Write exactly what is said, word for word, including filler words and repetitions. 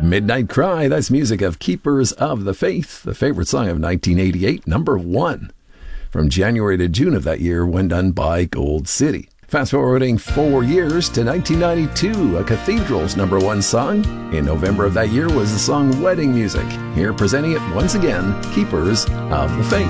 Midnight Cry, that's music of Keepers of the Faith, the favorite song of nineteen eighty-eight, number one. From January to June of that year when done by Gold City. Fast forwarding four years to nineteen ninety-two, a Cathedral's number one song. In November of that year was the song Wedding Music. Here presenting it once again, Keepers of the Faith.